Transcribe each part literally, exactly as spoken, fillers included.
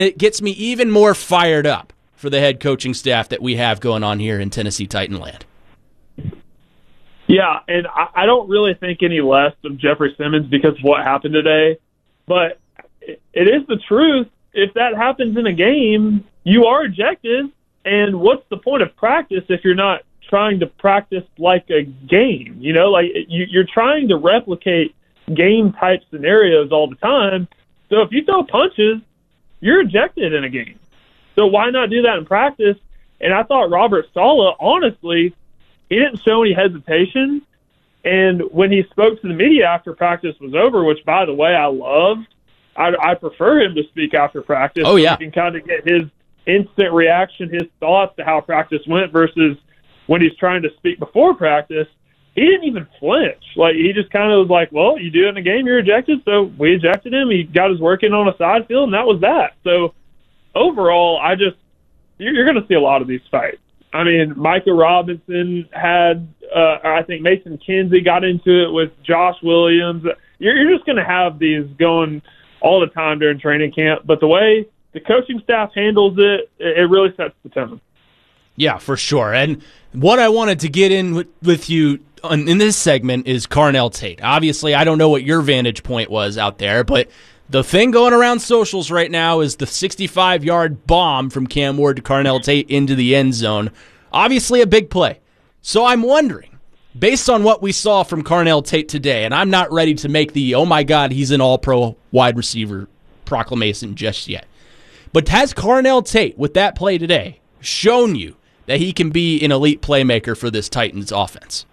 it gets me even more fired up for the head coaching staff that we have going on here in Tennessee Titan land. Yeah, and I, I don't really think any less of Jeffrey Simmons because of what happened today. But it, it is the truth. If that happens in a game, you are ejected. And what's the point of practice if you're not trying to practice like a game? You know, like you, you're trying to replicate game-type scenarios all the time. So if you throw punches, you're ejected in a game. So why not do that in practice? And I thought Robert Saleh, honestly, he didn't show any hesitation. And when he spoke to the media after practice was over, which, by the way, I loved, I, I prefer him to speak after practice. Oh, yeah. So you can kind of get his instant reaction, his thoughts to how practice went versus when he's trying to speak before practice. He didn't even flinch. Like, he just kind of was like, well, you do it in a game, you're ejected. So we ejected him. He got his work in on a side field, and that was that. So overall, I just, you're, you're going to see a lot of these fights. I mean, Micah Robinson had, uh, I think Mason Kinsey got into it with Josh Williams. You're, you're just going to have these going all the time during training camp. But the way the coaching staff handles it, it really sets the tone. Yeah, for sure. And what I wanted to get in with, with you on, in this segment is Carnell Tate. Obviously, I don't know what your vantage point was out there, but the thing going around socials right now is the sixty-five-yard bomb from Cam Ward to Carnell Tate into the end zone. Obviously a big play. So I'm wondering, based on what we saw from Carnell Tate today, and I'm not ready to make the, oh my God, he's an all-pro wide receiver proclamation just yet, but has Carnell Tate, with that play today, shown you that he can be an elite playmaker for this Titans offense?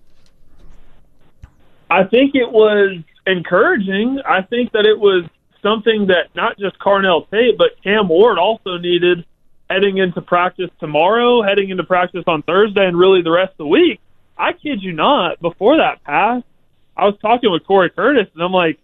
I think it was encouraging. I think that it was something that not just Carnell Tate, but Cam Ward also needed heading into practice tomorrow, heading into practice on Thursday, and really the rest of the week. I kid you not, before that pass, I was talking with Corey Curtis, and I'm like,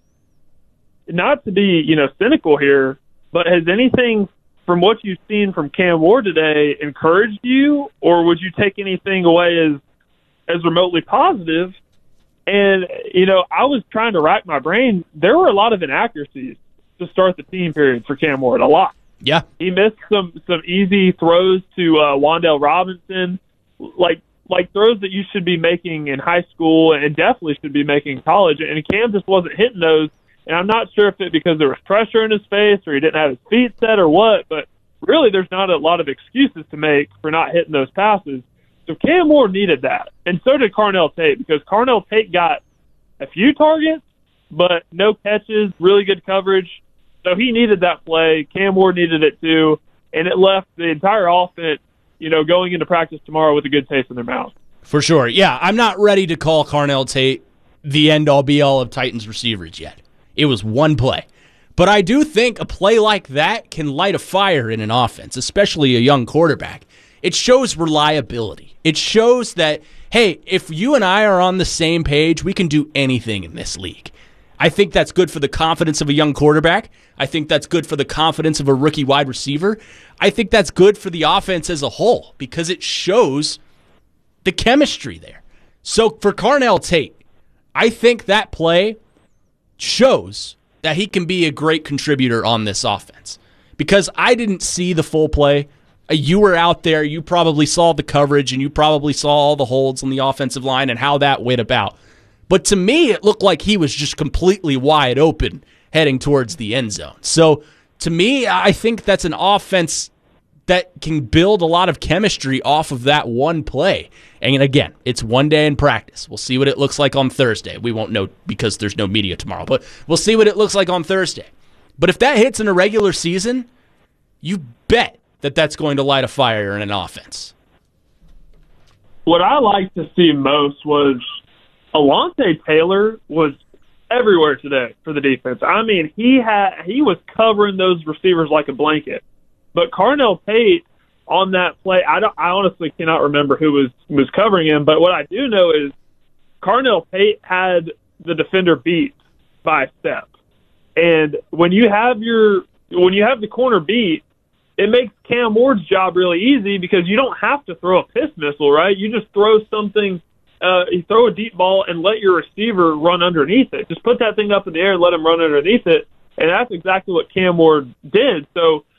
not to be, you know, cynical here, but has anything from what you've seen from Cam Ward today encouraged you, or would you take anything away as as remotely positive? And, you know, I was trying to rack my brain. There were a lot of inaccuracies to start the team period for Cam Ward, a lot. Yeah. He missed some some easy throws to uh, Wan'Dale Robinson, like like throws that you should be making in high school and definitely should be making in college. And Cam just wasn't hitting those. And I'm not sure if it because there was pressure in his face or he didn't have his feet set or what, but really there's not a lot of excuses to make for not hitting those passes. So Cam Ward needed that, and so did Carnell Tate, because Carnell Tate got a few targets, but no catches, really good coverage. So he needed that play. Cam Ward needed it too, and it left the entire offense, you know, going into practice tomorrow with a good taste in their mouth. For sure. Yeah, I'm not ready to call Carnell Tate the end-all, be-all of Titans receivers yet. It was one play. But I do think a play like that can light a fire in an offense, especially a young quarterback. It shows reliability. It shows that, hey, if you and I are on the same page, we can do anything in this league. I think that's good for the confidence of a young quarterback. I think that's good for the confidence of a rookie wide receiver. I think that's good for the offense as a whole because it shows the chemistry there. So for Carnell Tate, I think that play shows that he can be a great contributor on this offense because I didn't see the full play. You were out there, you probably saw the coverage, and you probably saw all the holds on the offensive line and how that went about. But to me, it looked like he was just completely wide open heading towards the end zone. So to me, I think that's an offense that can build a lot of chemistry off of that one play. And again, it's one day in practice. We'll see what it looks like on Thursday. We won't know because there's no media tomorrow, but we'll see what it looks like on Thursday. But if that hits in a regular season, you bet that that's going to light a fire in an offense. What I liked to see most was Alontae Taylor was everywhere today for the defense. I mean, he had he was covering those receivers like a blanket. But Carnell Tate on that play, I don't, I honestly cannot remember who was was covering him. But what I do know is Carnell Tate had the defender beat by a step. And when you have your when you have the corner beat, it makes Cam Ward's job really easy because you don't have to throw a piss missile, right? You just throw something, uh, you throw a deep ball and let your receiver run underneath it. Just put that thing up in the air and let him run underneath it, and that's exactly what Cam Ward did. So